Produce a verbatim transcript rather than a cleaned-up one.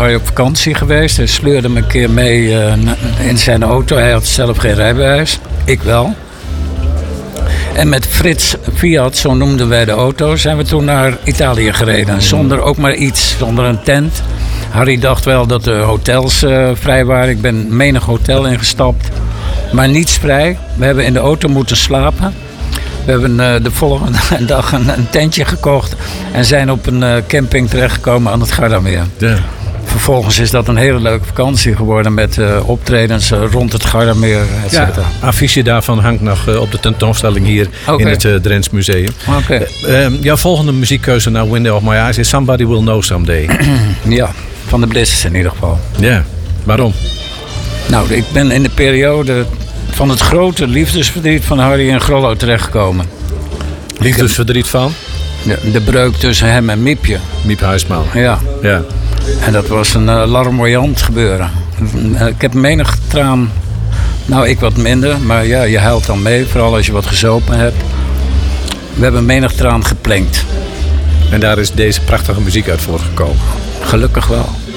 Harry op vakantie geweest. Hij sleurde me een keer mee uh, in zijn auto. Hij had zelf geen rijbewijs. Ik wel. En met Frits Fiat, zo noemden wij de auto, zijn we toen naar Italië gereden. Zonder ook maar iets, zonder een tent. Harry dacht wel dat de hotels uh, vrij waren. Ik ben menig hotel ingestapt. Maar niets vrij. We hebben in de auto moeten slapen. We hebben uh, de volgende dag een, een tentje gekocht. En zijn op een uh, camping terechtgekomen aan het Gardameer. Ja. Vervolgens is dat een hele leuke vakantie geworden met uh, optredens uh, rond het Gardameer, et cetera. Ja, affiche daarvan hangt nog uh, op de tentoonstelling hier okay. in het uh, Drents Museum. Okay. Uh, um, jouw volgende muziekkeuze naar Window of My Eyes is Somebody Will Know Someday. Ja, van de Blizz in ieder geval. Ja, waarom? Nou, ik ben in de periode van het grote liefdesverdriet van Harry en Grollo terechtgekomen. Liefdesverdriet van? De, de breuk tussen hem en Miepje. Miep Huisman. Ja. ja. En dat was een uh, larmoyant gebeuren. Uh, ik heb menig traan... Nou, ik wat minder, maar ja, je huilt dan mee. Vooral als je wat gezopen hebt. We hebben menig traan geplenkt. En daar is deze prachtige muziek uit voortgekomen. Gelukkig wel.